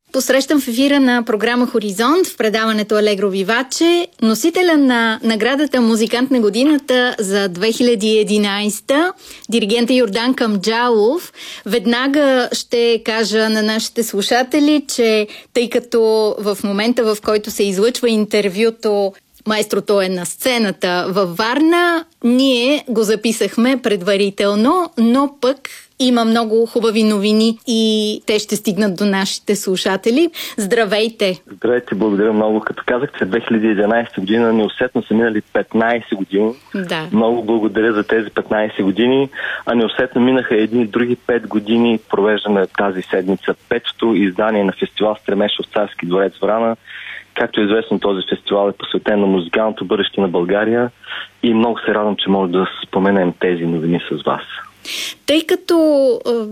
Посрещам в ефира на програма Хоризонт в предаването Алегро Виваче носителя на наградата Музикант на годината за 2011, диригента Йордан Камджалов. Веднага ще кажа на нашите слушатели, че тъй като в момента, в който се излъчва интервюто, маестрото е на сцената във Варна, ние го записахме предварително, но пък има много хубави новини и те ще стигнат до нашите слушатели. Здравейте! Здравейте, благодаря много. Като казахте, 2011 година неусетно са минали 15 години. Да. Много благодаря за тези 15 години. А неусетно минаха едни други 5 години. Провеждаме тази седмица 5-то издание на фестивал Стремеж в Царски дворец Врана. Както е известно, този фестивал е посветен на музикалното бъдеще на България и много се радвам, че може да споменем тези новини с вас. Тъй като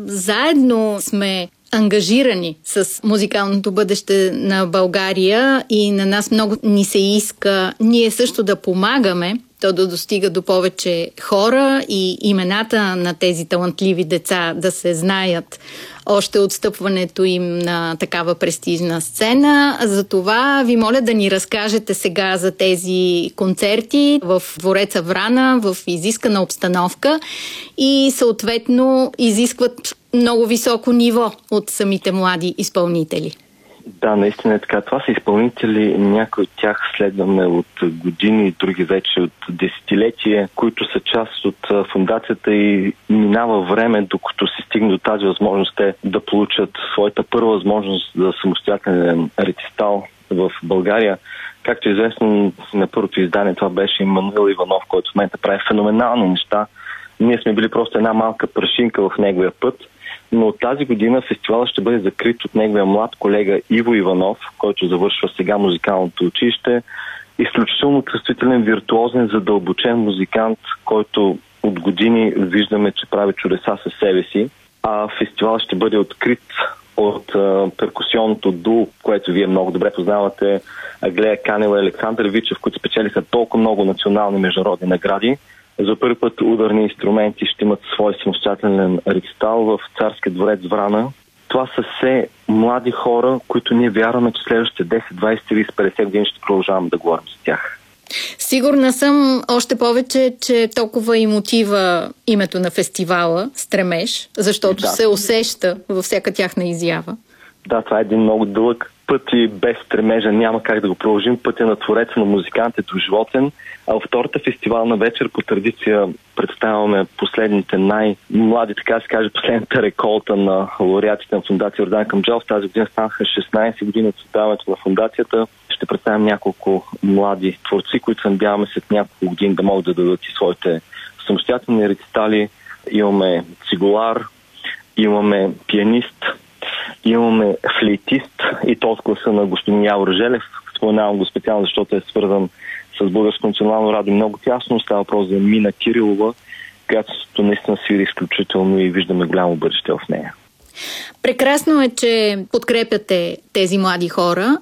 заедно сме ангажирани с музикалното бъдеще на България и на нас много ни се иска ние също да помагаме, то да достига до повече хора и имената на тези талантливи деца да се знаят още от стъпването им на такава престижна сцена. Затова ви моля да ни разкажете сега за тези концерти в двореца Врана, в изискана обстановка и съответно изискват много високо ниво от самите млади изпълнители. Да, наистина е така. Това са изпълнители, някои от тях следваме от години, други вече от десетилетия, които са част от фундацията и минава време, докато се стигне до тази възможност те да получат своята първа възможност за самостоятелен рецитал в България. Както е известно, на първото издание това беше Мануил Иванов, който в момента прави феноменални неща. Ние сме били просто една малка прашинка в неговия път. Но от тази година фестивалът ще бъде закрит от неговия млад колега Иво Иванов, който завършва сега музикалното училище. Изключително чувствителен, виртуозен, задълбочен музикант, който от години виждаме, че прави чудеса със себе си. А фестивалът ще бъде открит от перкусионното дуо, което вие много добре познавате, Аглея Канева и Александър Вичев, които спечелиха толкова много национални международни награди. За първи път ударни инструменти ще имат свой самостоятелен рецитал в Царския дворец Врана. Това са все млади хора, които ние вярваме, че следващите 10, 20, 30, 50 години ще продължаваме да говорим с тях. Сигурна съм още повече, че толкова и мотива името на фестивала Стремеж, защото се усеща във всяка тяхна изява. Да, това е един много дълъг път и без стремежа няма как да го продължим. Пътя на твореца на музикант е доживотен. А във втората фестивална вечер по традиция представяме последните най-млади, така да се каже, последната реколта на лауреатите на фундация Йордан Камджалов. Тази година станаха 16 години от създаването на фундацията. Ще представим няколко млади творци, които се надяваме след няколко години да могат да дадат и своите самостоятелни рецитали. Имаме цигулар, имаме пианист, имаме флейтист и то от класа на господин Явор Желев. Споменавам го специално, защото е свързан с Българско национално радио много тясно. Става въпрос за Мина Кирилова, която наистина свири изключително и виждаме голямо бъдеще в нея. Прекрасно е, че подкрепяте тези млади хора,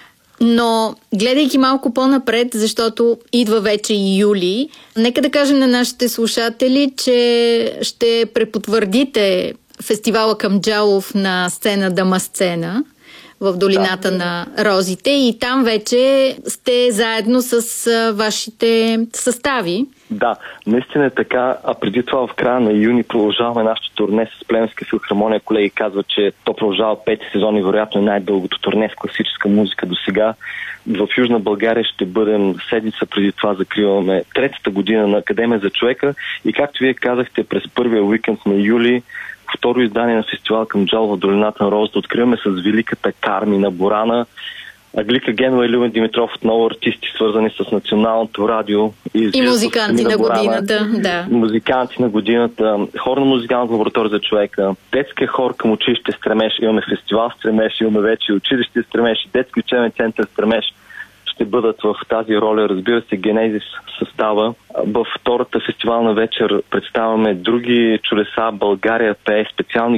но гледайки малко по-напред, защото идва вече и юли, нека да кажем на нашите слушатели, че ще препотвърдите фестивала Камджалов на сцена Дама сцена в долината на розите и там вече сте заедно с вашите състави. Да, наистина е така, а преди това в края на юни продължаваме нашето турне с Плевенска филхармония. Колеги казват, че то продължава 5 сезони, вероятно е най-дългото турне с класическа музика до сега. В Южна България ще бъдем седмица преди това, закриваме 3-та година на Академия за човека и както вие казахте, през първия уикенд на юли второ издание на фестивал Камджалов в долината на розата откриваме с великата Кармина Борана, Аглика Генова и Любен Димитров, отново артисти, свързани с Националното радио. И музиканти на годината, да. Музиканти на годината, хор на музикалната лаборатория за човека, детския хор към училище Стремеж, имаме фестивал Стремеж, имаме вече училище Стремеж и детски учебен център Стремеж. Ще бъдат в тази роля, разбира се, Генезис състава. Във втората фестивална вечер представяме други чудеса. България пее специални